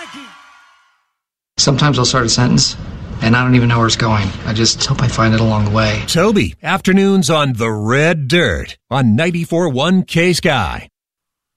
Sometimes I'll start a sentence, and I don't even know where it's going. I just hope I find it along the way. Toby, afternoons on The Red Dirt on 94.1 K-Sky.